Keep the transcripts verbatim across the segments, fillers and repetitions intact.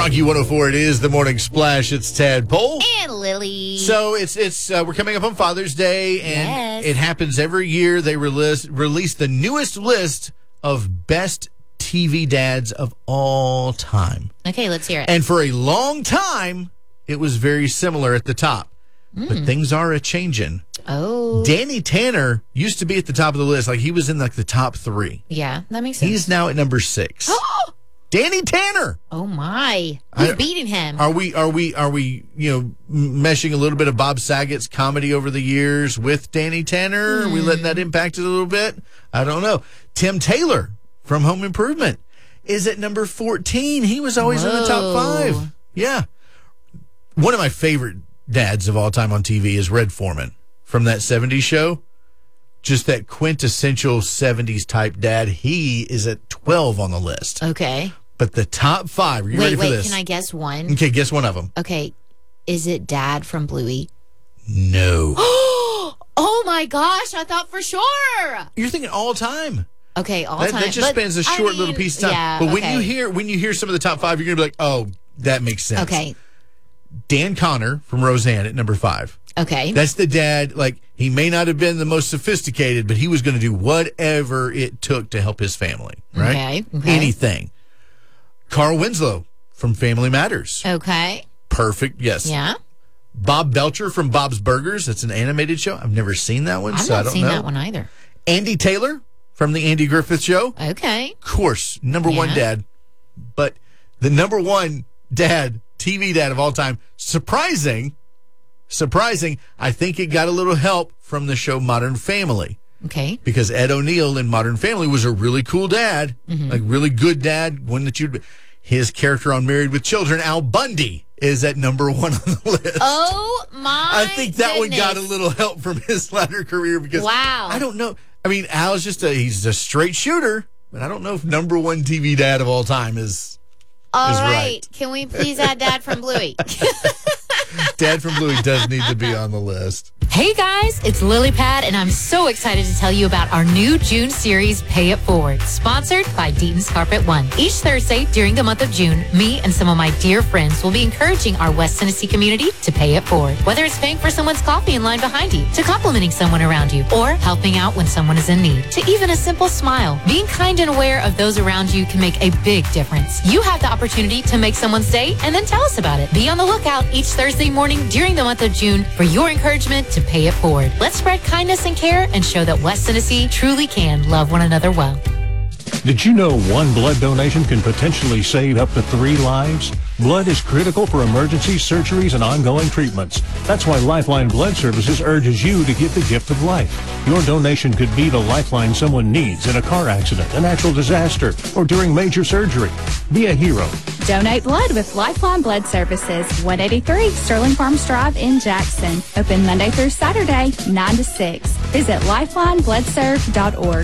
Froggy one oh four, it is the Morning Splash. It's Tadpole. And Lily. So it's it's uh, we're coming up on Father's Day, and yes. it happens every year. They release, release the newest list of best T V dads of all time. Okay, let's hear it. And for a long time, it was very similar at the top. Mm. But things are a-changing. Oh. Danny Tanner used to be at the top of the list. Like, he was in like the top three. Yeah, that makes sense. He's now at number six. Danny Tanner. Oh my! Who's I, beating him? Are we? Are we? Are we? You know, meshing a little bit of Bob Saget's comedy over the years with Danny Tanner? Mm. Are we letting that impact it a little bit? I don't know. Tim Taylor from Home Improvement is at number fourteen. He was always Whoa. in the top five. Yeah. One of my favorite dads of all time on T V is Red Foreman from that seventies show. Just that quintessential seventies type dad. He is at twelve on the list. Okay. But the top five, are you wait, ready for wait, this? Can I guess one? Okay, guess one of them. Okay. Is it Dad from Bluey? No. Oh my gosh, I thought for sure. You're thinking all time. Okay, all that, time. That just but, spans a short I mean, little piece of time. Yeah, but when okay. you hear when you hear some of the top five, you're gonna be like, oh, that makes sense. Okay. Dan Connor from Roseanne at number five. Okay. That's the dad, like, he may not have been the most sophisticated, but he was going to do whatever it took to help his family, right? Okay. okay. Anything. Carl Winslow from Family Matters. Okay. Perfect, yes. Yeah. Bob Belcher from Bob's Burgers. That's an animated show. I've never seen that one, I've so not I don't seen know. that one either. Andy Taylor from The Andy Griffith Show. Okay. Of course, number Yeah. one dad. But the number one dad, T V dad of all time, surprising, surprising, I think it got a little help from the show Modern Family. Okay. Because Ed O'Neill in Modern Family was a really cool dad, Mm-hmm. like really good dad, one that you'd... His character on Married with Children, Al Bundy, is at number one on the list. Oh, my I think that goodness. one got a little help from his latter career because Wow. I don't know. I mean, Al's just a he's a straight shooter, but I don't know if number one T V dad of all time is All is right. right. Can we please add Dad from Bluey? Dad from Bluey does need to be on the list. Hey guys, it's Lily Pad, and I'm so excited to tell you about our new June series, Pay It Forward, sponsored by Deaton's Carpet One. Each Thursday during the month of June, me and some of my dear friends will be encouraging our West Tennessee community to pay it forward. Whether it's paying for someone's coffee in line behind you, to complimenting someone around you, or helping out when someone is in need, to even a simple smile. Being kind and aware of those around you can make a big difference. You have the opportunity to make someone's day and then tell us about it. Be on the lookout each Thursday morning during the month of June for your encouragement to pay it forward. Let's spread kindness and care and show that West Tennessee truly can love one another well. Did you know one blood donation can potentially save up to three lives? Blood is critical for emergency surgeries and ongoing treatments. That's why Lifeline Blood Services urges you to give the gift of life. Your donation could be the lifeline someone needs in a car accident, a natural disaster, or during major surgery. Be a hero. Donate blood with Lifeline Blood Services, one eighty-three Sterling Farms Drive in Jackson. Open Monday through Saturday, nine to six. Visit lifeline blood serve dot org.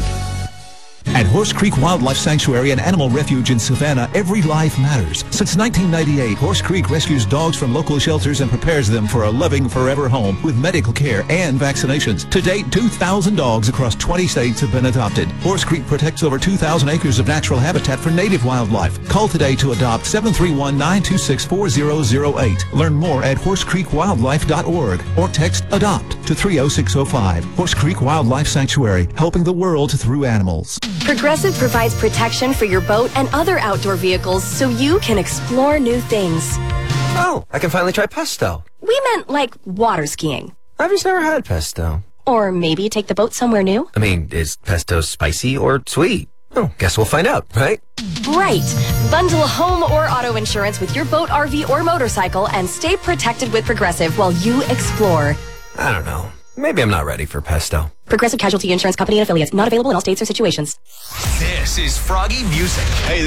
At Horse Creek Wildlife Sanctuary and Animal Refuge in Savannah, every life matters. Since nineteen ninety-eight, Horse Creek rescues dogs from local shelters and prepares them for a loving forever home with medical care and vaccinations. To date, two thousand dogs across twenty states have been adopted. Horse Creek protects over two thousand acres of natural habitat for native wildlife. Call today to adopt seven three one, nine two six, four zero zero eight. Learn more at horse creek wildlife dot org or text ADOPT to three oh six oh five. Horse Creek Wildlife Sanctuary, helping the world through animals. Progressive provides protection for your boat and other outdoor vehicles so you can explore new things. Oh, I can finally try pesto. We meant like water skiing. I've just never had pesto. Or maybe take the boat somewhere new. I mean, is pesto spicy or sweet? Oh, guess we'll find out, right? Right. Bundle home or auto insurance with your boat, R V, or motorcycle and stay protected with Progressive while you explore. I don't know. Maybe I'm not ready for pesto. Progressive Casualty Insurance Company and affiliates. Not available in all states or situations. This is Froggy Music. Hey,